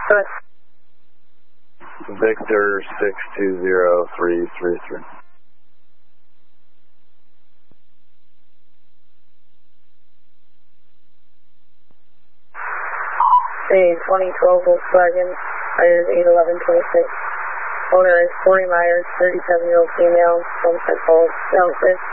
Good. Victor 620333. A 2012 Volkswagen, tires 81126. Owner is Corey Myers, 37-year-old female, Sunset Falls, Downstairs.